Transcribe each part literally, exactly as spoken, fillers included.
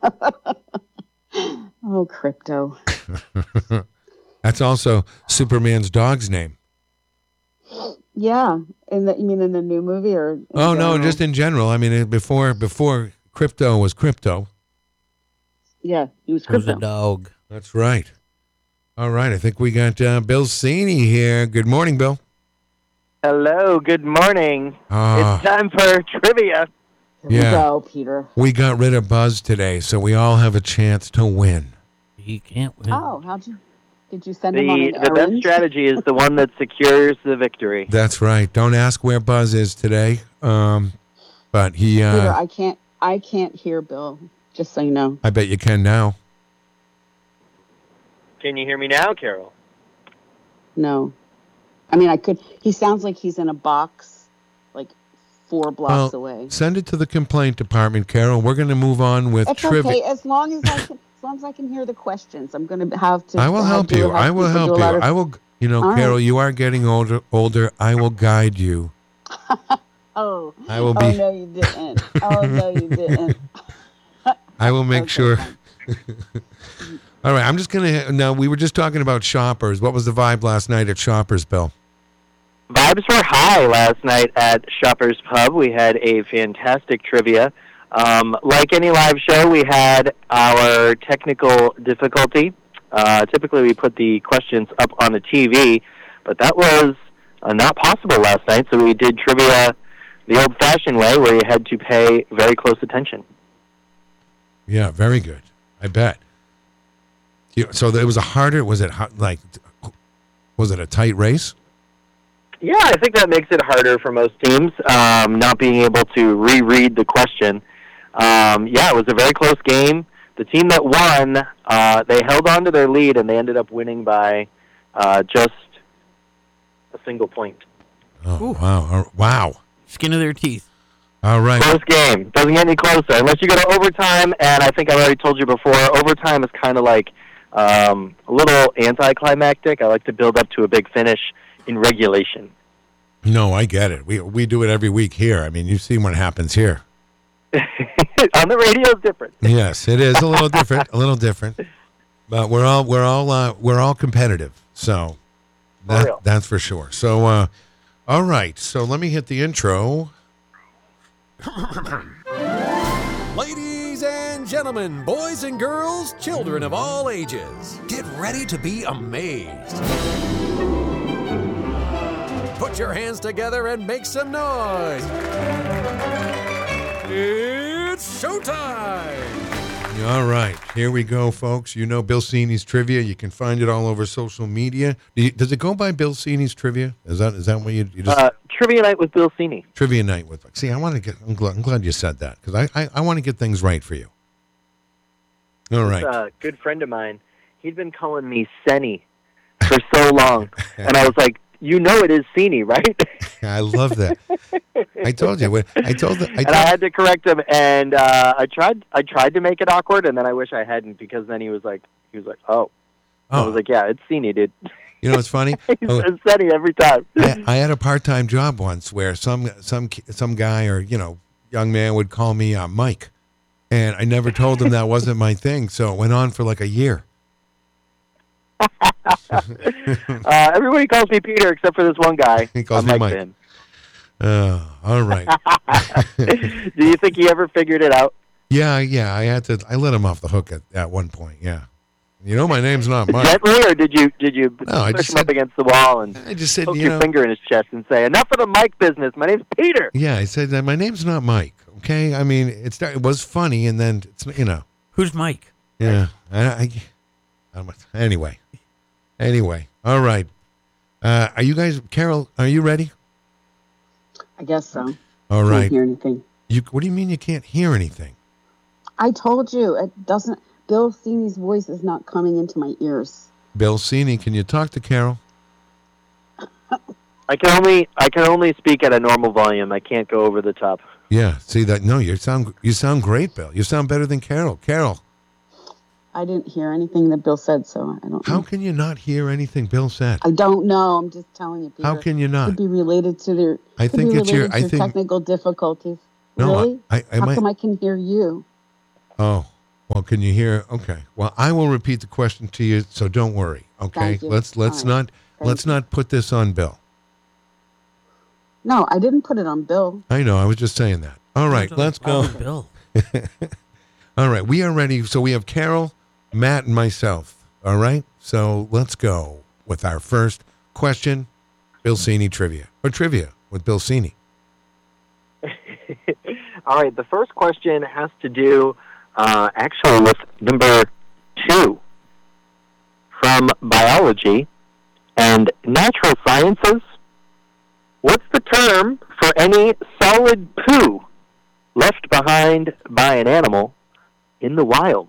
Oh, Crypto. That's also Superman's dog's name. Yeah. In the, you mean in the new movie or? In Oh, general? no, just in general. I mean, it- before before Crypto was Crypto. Yeah, he was It was Crypto. a dog. That's right. All right, I think we got uh, Bill Cini here. Good morning, Bill. Hello, good morning. Ah. It's time for trivia. Here Yeah. we go, Peter. We got rid of Buzz today, so we all have a chance to win. He can't win. Oh, how'd you? Did you send him on The an the best errand? strategy is the one that secures the victory. That's right. Don't ask where Buzz is today. Um, but he, uh, Peter, I can't. I can't hear Bill. Just so you know. I bet you can now. Can you hear me now, Carol? No. I mean, I could. He sounds like he's in a box, like four blocks Well, away. Send it to the complaint department, Carol. We're going to move on with It's trivia. okay as long as I can. As long as I can hear the questions, I'm going to have to. I will have help to you. have I will people do help a you. lot of- I will, you know, All Carol, right. you are getting older. Older. I will guide you. Oh. I will Oh be. no, you didn't. Oh no, you didn't. I will make Okay, sure. fine. All right. I'm just going to. Now, we were just talking about Shoppers. What was the vibe last night at Shoppers, Bill? Vibes were high last night at Shoppers Pub. We had a fantastic trivia. Um, like any live show, we had our technical difficulty. Uh, typically, we put the questions up on the T V, but that was uh, not possible last night, so we did trivia the old-fashioned way, where you had to pay very close attention. Yeah, very good. I bet. You, so it was a harder. Was it ho- like? Was it a tight race? Yeah, I think that makes it harder for most teams, um, not being able to reread the question. Um, yeah, it was a very close game. The team that won, uh, they held on to their lead, and they ended up winning by uh, just a single point. Oh wow! Oh, wow! Skin of their teeth. All right. Close game. Doesn't get any closer unless you go to overtime, and I think I already told you before, overtime is kind of like um, a little anticlimactic. I like to build up to a big finish in regulation. No, I get it. We we do it every week here. I mean, you see what happens here. On the radio is different. Yes, it is a little different, a little different, but we're all we're all uh, we're all competitive. So that, real. that's for sure. So, uh, all right. So let me hit the intro. Ladies and gentlemen, boys and girls, children of all ages, get ready to be amazed. Put your hands together and make some noise. It's showtime! All right, here we go, folks. You know Bill Cini's trivia. You can find it all over social media. Do you, does it go by Bill Cini's trivia? Is that is that what you, you just Uh, trivia night with Bill Cini. trivia night with? See, I want to get. I'm glad, I'm glad you said that because I I, I want to get things right for you. All right. A good friend of mine, he'd been calling me Senny for so long, and I was like, "You know it is Cini, right?" I love that. I told you. when- I told the, I and I told, had to correct him, and uh, I tried. I tried to make it awkward, and then I wish I hadn't, because then he was like, "He was like, oh." I oh, was like, "Yeah, it's Cini, dude." you know, it's funny. He Oh, says Senny every time. I, I had a part-time job once where some some some guy or you know young man would call me uh, Mike, and I never told him that wasn't my thing. So it went on for like a year. uh, everybody calls me Peter except for this one guy. He calls I'm me Mike Mike. Finn. Oh, all right. Do you think he ever figured it out? Yeah, yeah. I had to. I let him off the hook at, at one point. Yeah. You know, my name's not Mike. Gently, or did you did you No, I push just him up said- against the wall and I just said, poke you your know. finger in his chest and say, "Enough of the Mike business. My name's Peter." Yeah, I said that my name's not Mike. Okay. I mean, it's it was funny, and then it's you know. Who's Mike? Yeah. I, I, I'm, anyway. Anyway. All right. Uh, are you guys, Carol? Are you ready? I guess so. All Can't right. hear anything. You. What do you mean you can't hear anything? I told you it doesn't. Bill Cini's voice is not coming into my ears. Bill Cini, can you talk to Carol? I can only I can only speak at a normal volume. I can't go over the top. Yeah. See that? No, you sound you sound great, Bill. You sound better than Carol. Carol, I didn't hear anything that Bill said, so I don't. how know. can you not hear anything Bill said? I don't know. I'm just telling you, Peter. How can you not? Could be related to their. I could think be it's your- related I to think- technical difficulties. No, really? I- I How might- come I can hear you? Oh, Well, can you hear? Okay. Well, I will repeat the question to you, so don't worry. Okay. Thank you. Let's let's All right. not Thank let's you. not put this on Bill. No, I didn't put it on Bill. I know. I was just saying that. All right. Let's go. Bill. All right. We are ready. So we have Carol, Matt, and myself. All right. So let's go with our first question. Bill Cini trivia or trivia with Bill Cini. All right, the first question has to do uh, actually with number two from biology and natural sciences. What's the term for any solid poo left behind by an animal in the wild?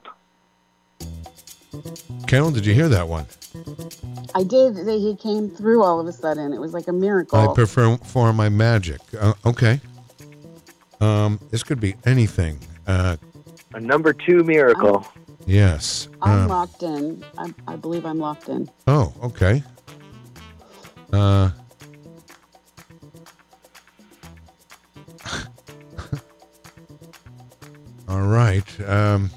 Carol, did you hear that one? I did. He came through all of a sudden. It was like a miracle. I prefer for my magic. Uh, okay. Um, this could be anything. Uh, A number two miracle. yes. I'm Um, locked in. I, I believe I'm locked in. oh, okay. Uh, all right. Um,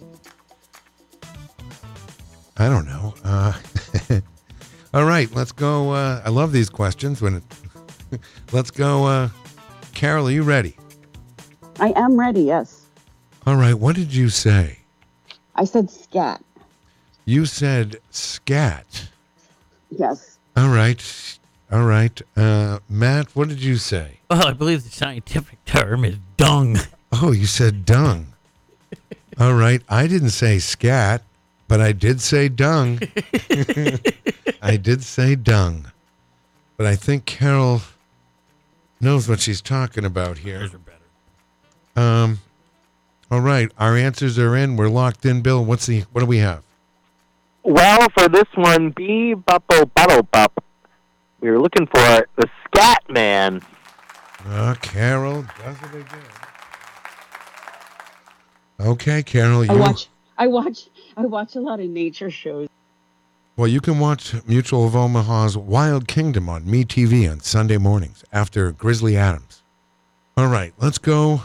I don't know. Uh, all right, let's go. Uh, I love these questions. When it, let's go. Uh, Carol, are you ready? I am ready, yes. All right. What did you say? I said scat. You said scat. Yes. All right. All right. Uh, Matt, what did you say? Well, I believe the scientific term is dung. Oh, you said dung. All right. I didn't say scat, but I did say dung. I did say dung. But I think Carol knows what she's talking about here. Yours are better. Um, all right. Our answers are in. We're locked in. Bill, what's the, what do we have? Well, for this one, bee buppo buttle bup. We were looking for the Scat Man. Uh, Carol does it again. Okay, Carol. You, I watch. I watch. I watch a lot of nature shows. well, you can watch Mutual of Omaha's Wild Kingdom on MeTV on Sunday mornings after Grizzly Adams. All right, let's go.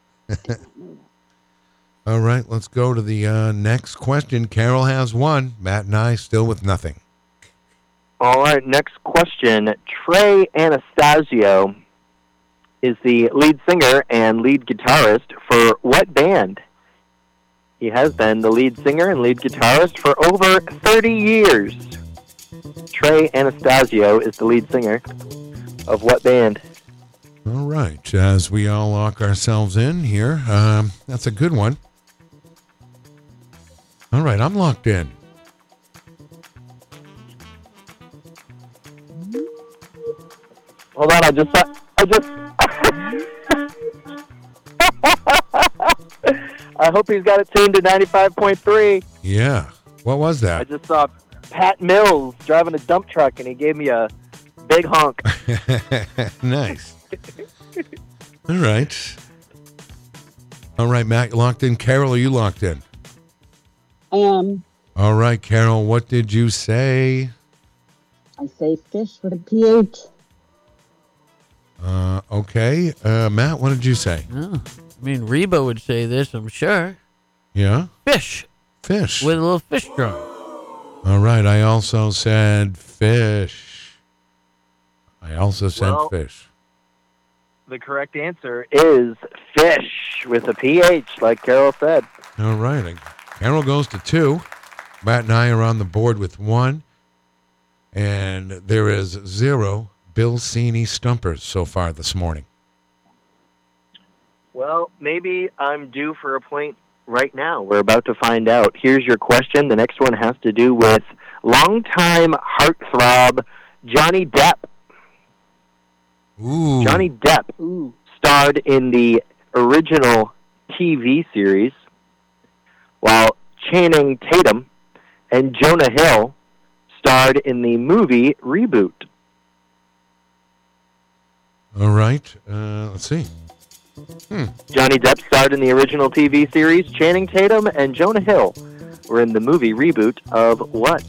All right, let's go to the uh, next question. Carol has one. Matt and I still with nothing. All right, next question. Trey Anastasio is the lead singer and lead guitarist for what band? He has been the lead singer and lead guitarist for over thirty years. Trey Anastasio is the lead singer of what band? All right, as we all lock ourselves in here, um, that's a good one. All right, I'm locked in. Hold on, I just I just I hope he's got it tuned to ninety-five point three. Yeah. What was I that? just saw Pat Mills driving a dump truck, and he gave me a big honk. Nice. All right. All right, Matt, you locked in. Carol, are you locked in? I am. All right, Carol, what did you say? I say fish with a P H. Uh, okay. Uh, Matt, what did you say? Oh, I mean, Reba would say this, I'm sure. Yeah? Fish Fish. with a little fish drum. All right, I also said fish. I also said Well- fish. The correct answer is fish with a P H, like Carol said. All right. Carol goes to two. Matt and I are on the board with one. And there is zero Bill Cini stumpers so far this morning. Well, maybe I'm due for a point right now. We're about to find out. Here's your question. The next one has to do with longtime heartthrob Johnny Depp. Ooh. Johnny Depp Ooh. starred in the original T V series, while Channing Tatum and Jonah Hill starred in the movie Reboot. All right. Uh, let's see. Hmm. Johnny Depp starred in the original T V series. Channing Tatum and Jonah Hill were in the movie Reboot of what?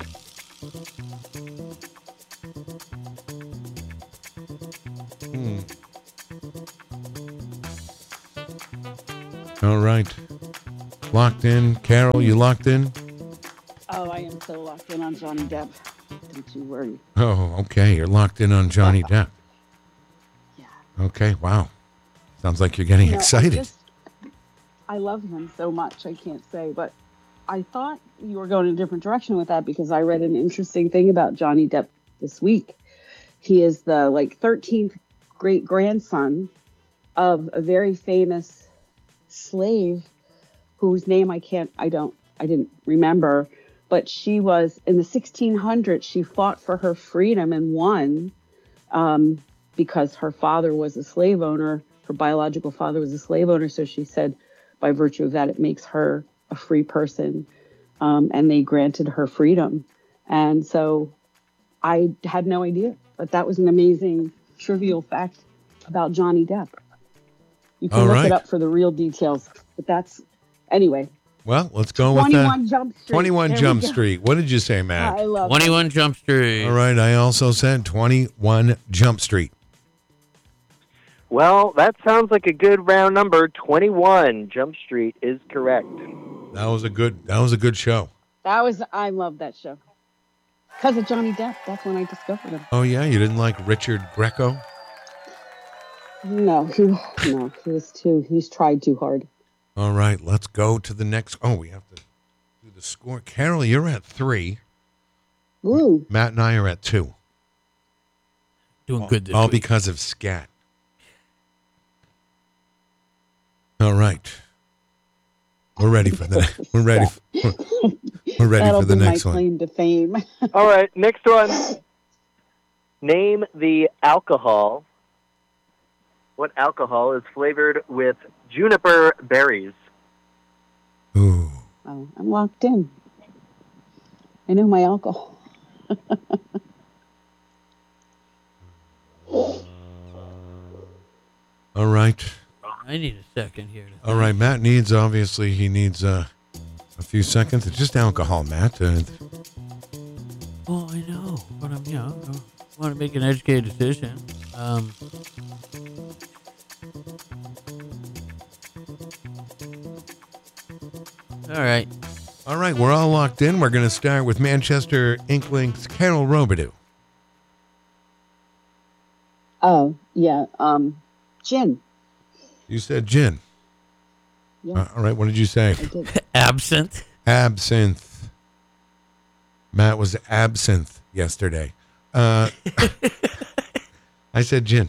Hmm. All right. Locked in. Carol, you locked in? Oh, I am so locked in on Johnny Depp. Don't you worry. Oh, okay. You're locked in on Johnny Depp. Yeah. Okay. Wow. Sounds like you're getting You know, I excited. just- I love him so much, I can't say, but I thought you were going in a different direction with that because I read an interesting thing about Johnny Depp this week. He is the like thirteenth great grandson of a very famous slave whose name I can't, I don't, I didn't remember, but she was in the sixteen hundreds. She fought for her freedom and won um, because her father was a slave owner. Her biological father was a slave owner. So she said, by virtue of that, it makes her a free person. Um, and they granted her freedom. And so I had no idea, but that was an amazing trivial fact about Johnny Depp. You can All look right. it up for the real details, but that's, anyway. Well, let's go with twenty-one that. Jump Street. twenty-one There we Jump go. Street. What did you say, Matt? I love it. twenty-one Jump Street. All right. I also said twenty-one Jump Street. Well, that sounds like a good round number. twenty-one Jump Street is correct. That was a good. That was a good show. That was, I love that show. Because of Johnny Depp. That's when I discovered him. Oh yeah, you didn't like Richard Greco? No, he, no, he was too, he's tried too hard. All right, let's go to the next. Oh, we have to do the score. Carol, you're at three. Ooh. Matt and I are at two. Doing good this All week. because of scat. All right. We're ready for the. We're ready. For, we're ready That'll for the be next my one. claim to fame. All right, next one. Name the alcohol. What alcohol is flavored with juniper berries? Ooh. Oh, I'm locked in. I know my alcohol. All right. I need a second here. To All right. Matt needs obviously he needs uh, a few seconds. It's just alcohol, Matt. Uh, Well, I know, but I'm, you know, I want to make an educated decision. Um, all right. all right. We're all locked in. We're going to start with Manchester Inklings Carol Robidoux. Oh, yeah. Um, gin. You said gin. Yeah, Uh, all right. What did you say? I did. Absinthe. Absinthe. Matt was absinthe yesterday. Uh, I said gin.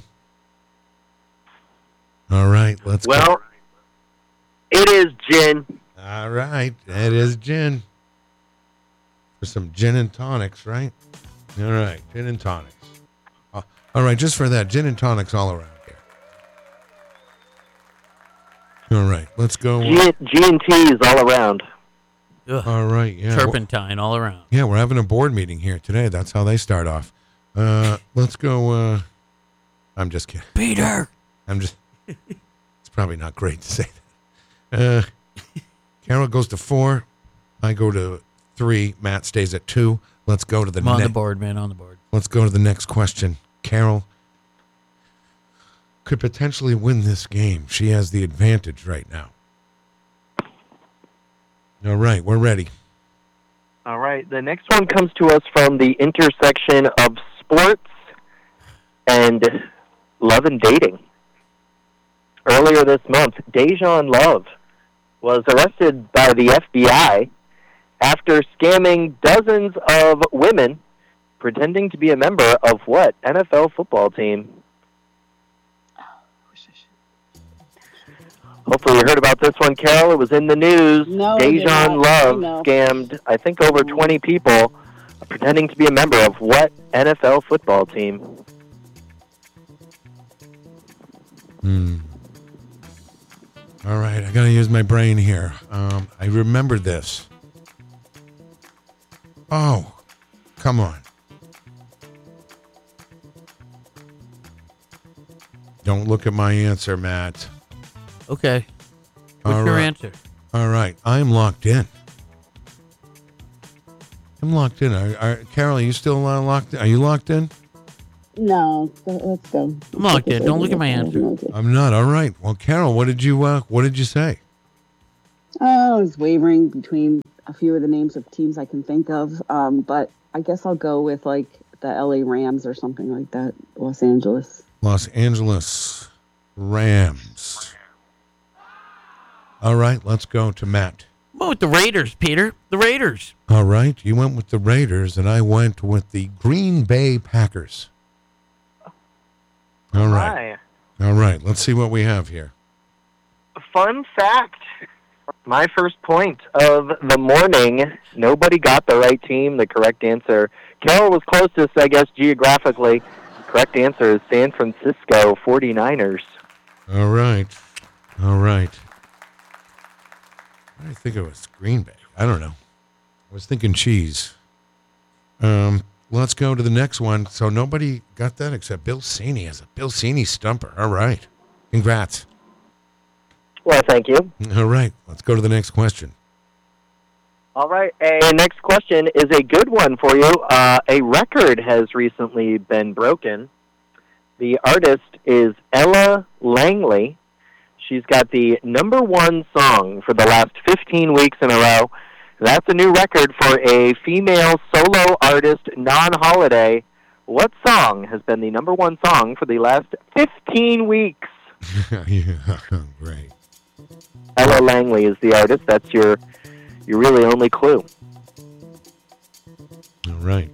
All right, let's Well, go. it is gin. All right, it is gin. For some gin and tonics, right? All right, gin and tonics. Uh, all right, just for that, gin and tonics all around here. All right, let's go. G, G and T's all around. Ugh. All right, yeah. well- Turpentine all around. Yeah, we're having a board meeting here today. That's how they start off. Uh, let's go. Uh, I'm just kidding. Peter. I'm just. It's probably not great to say that. Uh, Carol goes to four. I go to three. Matt stays at two. Let's go to the I'm on the next. board, man. On the board. Let's go to the next question. Carol could potentially win this game. She has the advantage right now. All right, we're ready. All right, the next one comes to us from the intersection of sports and love and dating. Earlier this month, Dejan Love was arrested by the F B I after scamming dozens of women pretending to be a member of what N F L football team? Hopefully you heard about this one, Carol. It was in the news. No, I did Dejan not. I Love know. scammed, I think, over twenty people pretending to be a member of what N F L football team? Hmm. All right, I gotta use my brain here. Um, I remember this. Oh, come on. Don't look at my answer, Matt. Okay. What's All your right. answer? All right, I'm locked in. I'm locked in. Are, are, Carol, are you still uh, locked in? Are you locked in? No, go- let's go. I'm locked in. Don't look at my answer. I'm not. All right. Well, Carol, what did you uh, what did you say? Oh, I was wavering between a few of the names of teams I can think of, um, but I guess I'll go with like the L A Rams or something like that. Los Angeles. Los Angeles Rams. All right, let's go to Matt. I'm going with the Raiders, Peter. The Raiders. All right, you went with the Raiders, and I went with the Green Bay Packers. All right. Hi. All right, let's see what we have here. Fun fact. My first point of the morning, nobody got the right team, the correct answer. Carol was closest, I guess, geographically. The correct answer is San Francisco forty-niners. All right. All right. I think it was Green Bay. I don't know. I was thinking cheese. Um, let's go to the next one. So nobody got that except Bill Cini as a Bill Cini stumper. All right. Congrats. Well, thank you. All right. Let's go to the next question. All right. A next question is a good one for you. Uh, a record has recently been broken. The artist is Ella Langley. She's got the number one song for the last fifteen weeks in a row. That's a new record for a female solo artist, non-holiday. What song has been the number one song for the last fifteen weeks? Yeah, great. Ella Langley is the artist. That's your your really only clue. All right.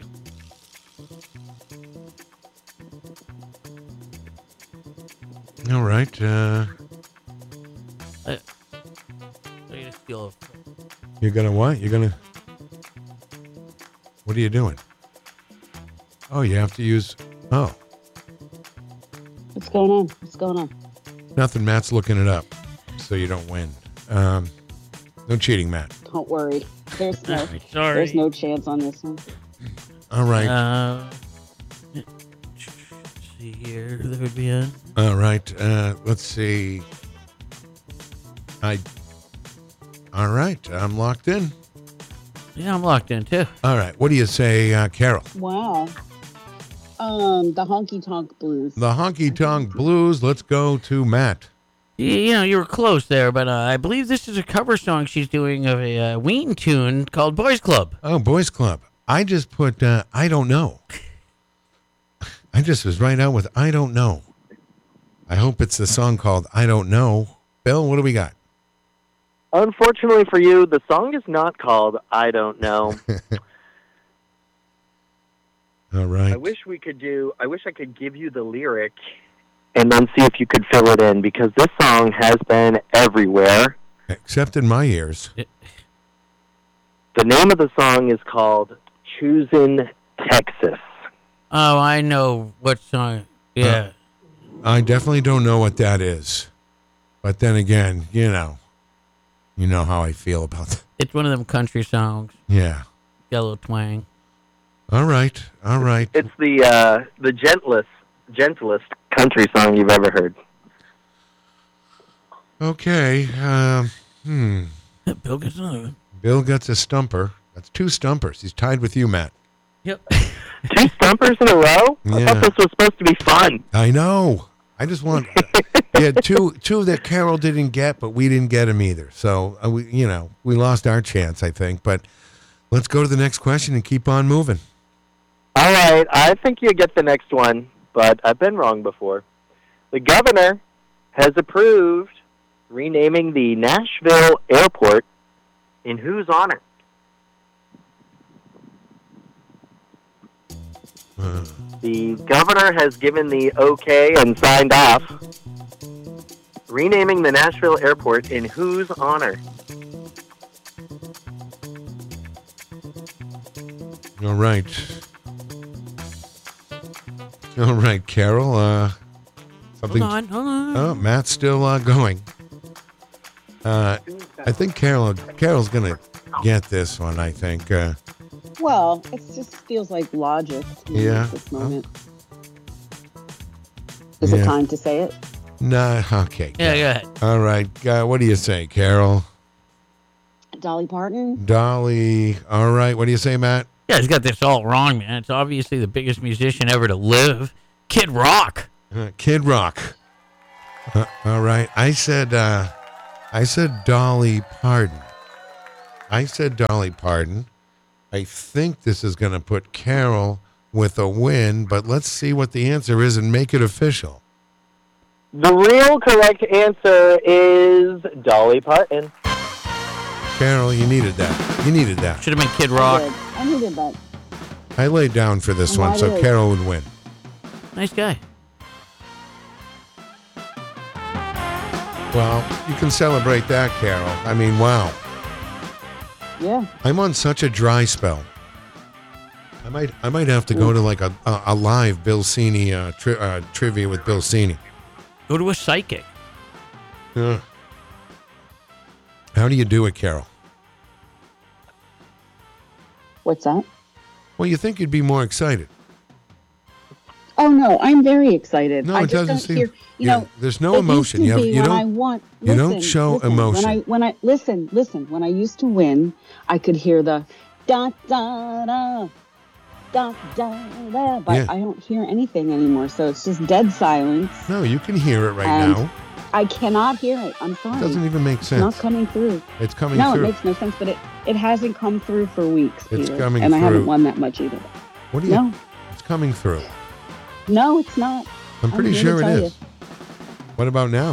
All right. Uh, I, I'm gonna steal you're going to what? You're going to... What are you doing? Oh, you have to use... Oh, What's going on? What's going on? nothing. Matt's looking it up so you don't win. Um, no cheating, Matt. Don't worry. There's no, a... Sorry. there's no chance on this one. All right. Uh, let's see here. There would be a... All right. Uh, let's see. I. All right. I'm locked in. Yeah, I'm locked in, too. All right. What do you say, uh, Carol? Wow. Um, the Honky Tonk Blues. The Honky Tonk Blues. Let's go to Matt. You, you know, you were close there, but uh, I believe this is a cover song she's doing of a uh, Ween tune called Boys Club. Oh, Boys Club. I just put, uh, I don't know. I just was right out with I don't know. I hope it's the song called I Don't Know. Bill, what do we got? Unfortunately for you, the song is not called I Don't Know. All right. I wish we could do, I wish I could give you the lyric and then see if you could fill it in, because this song has been everywhere. Except in my ears. The name of the song is called Choosin' Texas. Oh, I know what song. Yeah. Uh, I definitely don't know what that is. But then again, you know, you know how I feel about that. It's one of them country songs. Yeah. Yellow twang. All right. All right. It's the uh, the gentlest, gentlest country song you've ever heard. Okay. Um, hmm. Bill gets another one. Bill gets a stumper. That's two stumpers. He's tied with you, Matt. Yep. Two stumpers in a row? I Yeah. thought this was supposed to be fun. I know. I just want. Yeah, two two that Carol didn't get, but we didn't get him either. So uh, we, you know, we lost our chance, I think. But let's go to the next question and keep on moving. All right, I think you get the next one, but I've been wrong before. The governor has approved renaming the Nashville airport in whose honor? Uh, The governor has given the okay and signed off, renaming the Nashville airport in whose honor? all right. All right, Carol. Uh, something. Hold on, hold on. Oh, Matt's still uh, going. Uh, I think Carol. Carol's gonna get this one. I think. Uh, Well, it just feels like logic to me Yeah. at this moment. Is Yeah. it time to say it? nah. Okay. Yeah, go ahead. All right. Uh, what do you say, Carol? Dolly Parton? Dolly. All right. What do you say, Matt? Yeah, he's got this all wrong, man. It's obviously the biggest musician ever to live. Kid Rock. Uh, Kid Rock. Uh, all right. I said. Uh, I said Dolly Parton. I said Dolly Parton. I think this is going to put Carol with a win, but let's see what the answer is and make it official. The real correct answer is Dolly Parton. Carol, you needed that. You needed that. Should have been Kid I Rock. did. I needed that. I laid down for this one, Why so did- Carol would win. Nice guy. Well, you can celebrate that, Carol. I mean, wow. Yeah. I'm on such a dry spell. I might, I might have to go to like a a, a live Bill Cini uh, tri- uh, trivia with Bill Cini. Go to a psychic. Yeah. How do you do it, Carol? What's that? Well, you think you'd be more excited. Oh no, I'm very excited. No, I it just doesn't don't seem- hear. You yeah, know, there's no it used emotion. to You have- be you when don't- I want, you don't listen, show listen, emotion. When I when I listen, listen. When I used to win, I could hear the da da da da da da, but Yeah. I don't hear anything anymore. So it's just dead silence. No, you can hear it right And now. I cannot hear it. I'm sorry. It doesn't even make It's not sense. coming through. It's coming No, through. it makes no sense. But it it hasn't come through for weeks, It's Peter, coming and I through. haven't won that much either. What do you? No, It's coming through. no, it's not. I'm pretty I'm here sure to it tell is. What about now?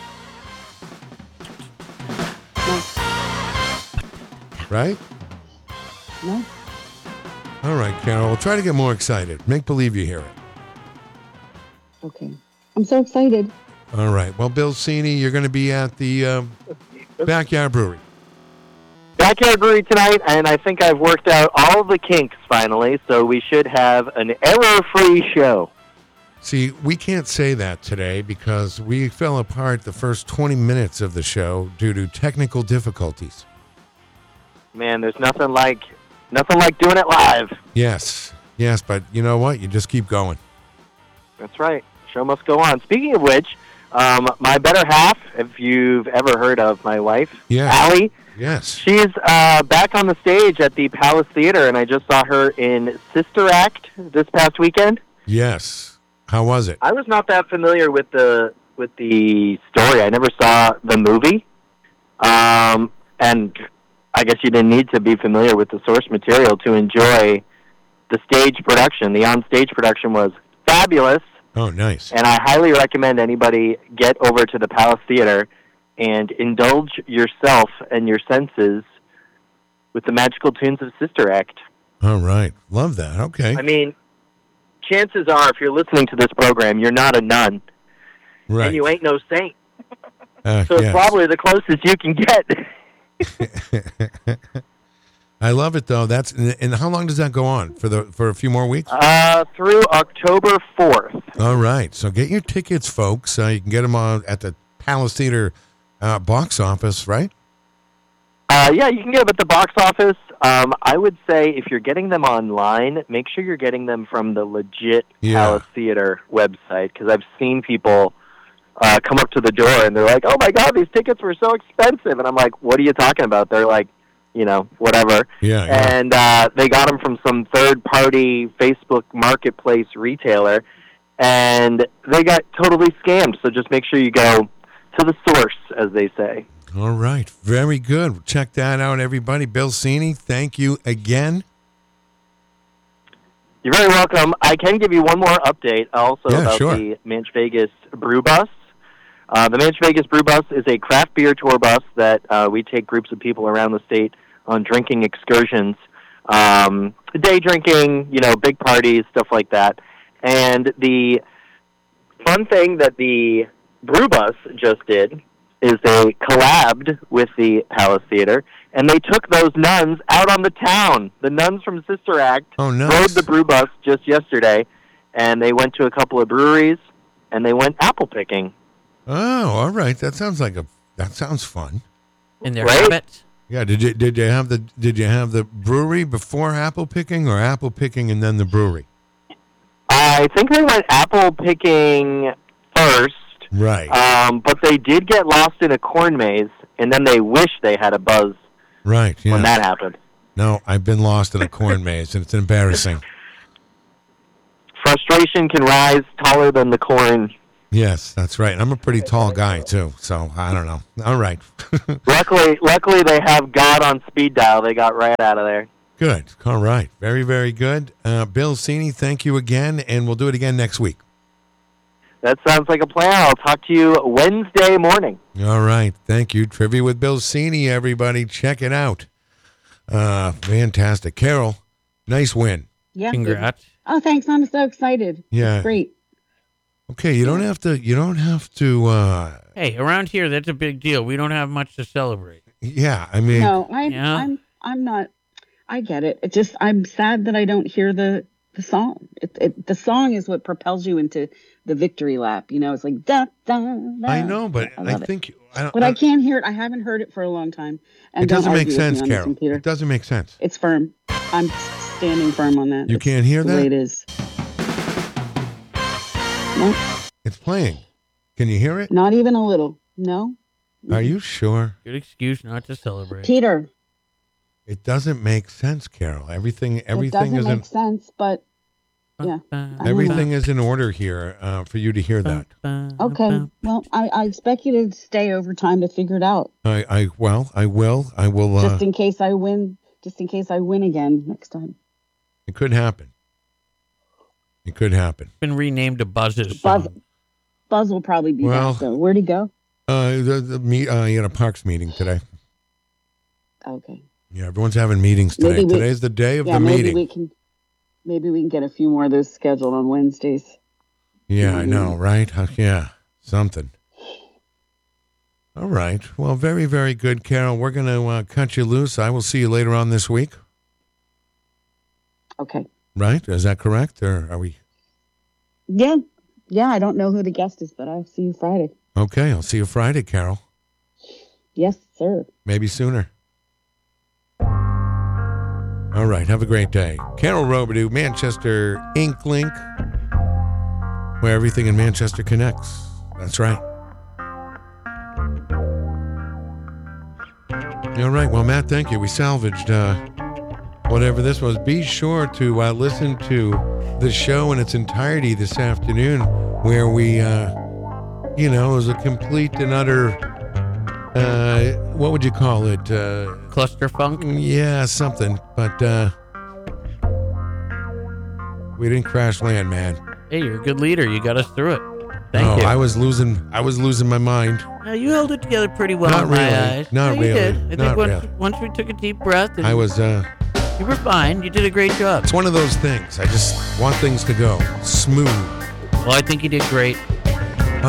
No, Right? no. All right, Carol. Try to get more excited. Make believe you hear it. Okay, I'm so excited. All right. Well, Bill Cini, you're going to be at the um, Backyard Brewery. Backyard Brewery tonight, and I think I've worked out all the kinks finally, so we should have an error-free show. See, we can't say that today because we fell apart the first twenty minutes of the show due to technical difficulties. Man, there's nothing like nothing like doing it live. Yes. Yes, but you know what? You just keep going. That's right. Show must go on. Speaking of which, um, my better half, if you've ever heard of my wife, Yeah. Allie, Yes. she's uh, back on the stage at the Palace Theater, and I just saw her in Sister Act this past weekend. Yes. How was it? I was not that familiar with the with the story. I never saw the movie, um, and I guess you didn't need to be familiar with the source material to enjoy the stage production. The on-stage production was fabulous, Oh, nice. and I highly recommend anybody get over to the Palace Theater and indulge yourself and your senses with the magical tunes of Sister Act. All right. Love that. Okay. I mean, chances are, if you're listening to this program, you're not a nun, Right. and you ain't no saint. Uh, So it's yes. probably the closest you can get. I love it though. That's and how long does that go on? For the for a few more weeks? uh, through October fourth. All right. So get your tickets, folks. Uh, you can get them on at the Palace Theater uh, box office, right? Uh, yeah, you can get them at the box office. Um, I would say if you're getting them online, make sure you're getting them from the legit Yeah. Palace Theater website, because I've seen people uh, come up to the door and they're like, "Oh my God, these tickets were so expensive," and I'm like, "What are you talking about?" They're like, you know, whatever. Yeah. yeah. And uh, they got them from some third-party Facebook marketplace retailer, and they got totally scammed. So just make sure you go to the source, as they say. All right. Very good. Check that out, everybody. Bill Cini, thank you again. You're very welcome. I can give you one more update also Yeah, about sure. the Manch Vegas Brew Bus. Uh, the Manch Vegas Brew Bus is a craft beer tour bus that uh, we take groups of people around the state on drinking excursions, um, day drinking, you know, big parties, stuff like that. And the fun thing that the Brew Bus just did is they collabed with the Palace Theater, and they took those nuns out on the town. The nuns from Sister Act Oh, nice. rode the Brew Bus just yesterday, and they went to a couple of breweries, and they went apple picking. Oh, all right. That sounds like a that sounds fun. In their Right? habits. Yeah. Did you did you have the did you have the brewery before apple picking or apple picking and then the brewery? I think they went apple picking first, Right. um, but they did get lost in a corn maze, and then they wish they had a buzz right. Yeah. when that happened. No, I've been lost in a corn maze and it's embarrassing. Frustration can rise taller than the corn. Yes, that's right. I'm a pretty tall guy too, so I don't know. All right. Luckily, luckily they have God on speed dial. They got right out of there. Good. All right. Very, very good. Uh, Bill Cini, thank you again, and we'll do it again next week. That sounds like a plan. I'll talk to you Wednesday morning. All right. Thank you. Trivia with Bill Cini, everybody. Check it out. Uh, fantastic. Carol, nice win. Yeah. Congrats. Oh, thanks. I'm so excited. Yeah. It's great. Okay, you don't have to, you don't have to, uh, Hey, around here, that's a big deal. We don't have much to celebrate. yeah, I mean, No, I, Yeah. I'm I'm not. I get it. It just I'm sad that I don't hear the the song. It, it the song is what propels you into the victory lap. You know, it's like da da. da. I know, but I I, love it. think, I don't, But I can't hear it. I haven't heard it for a long time. And it doesn't don't make argue with sense, me on this Carol. one, Peter. It doesn't make sense. It's firm. I'm standing firm on that. You It's can't hear the that? way it is. No, It's playing. Can you hear it? not even a little. No, Are you sure? Good excuse not to celebrate. Peter. It doesn't make sense, Carol. Everything, It everything doesn't is in, make sense, but yeah. everything is in order here uh, for you to hear that. Okay. Well, I, I expect you to stay over time to figure it out, I, I, well, I will. I will. Uh, just in case I win. Just in case I win again next time. it could happen. It could happen. Been renamed to Buzz's. Buzz, song. Buzz will probably be Well- back. Though, where'd he go? Uh, the, the meet, uh, you had a parks meeting today. Okay. Yeah, everyone's having meetings today. Maybe we- Today's the day of Yeah, the maybe meeting. we can. Maybe we can get a few more of those scheduled on Wednesdays. Yeah, I know, right? Uh, yeah, something. All right. Well, very, very good, Carol. We're going to uh, cut you loose. I will see you later on this week. Okay. Right? Is that correct? Or are we? Yeah. Yeah. I don't know who the guest is, but I'll see you Friday. Okay. I'll see you Friday, Carol. Yes, sir. Maybe sooner. All right. Have a great day. Carol Robidoux, Manchester Ink Link, where everything in Manchester connects. That's right. All right. Well, Matt, thank you. We salvaged uh, whatever this was. Be sure to uh, listen to the show in its entirety this afternoon, where we, uh, you know, it was a complete and utter, uh, what would you call it? Uh, Cluster funk. yeah, something. But uh, we didn't crash land, man. Hey, you're a good leader. You got us through it. Thank no, you. I was losing. I was losing my mind. Uh, you held it together pretty well Not in my really. eyes. Not Yeah, you really. did. I think Not once, really. once we took a deep breath, and I was. Uh, you were fine. You did a great job. it's one of those things. I just want things to go smooth. Well, I think you did great.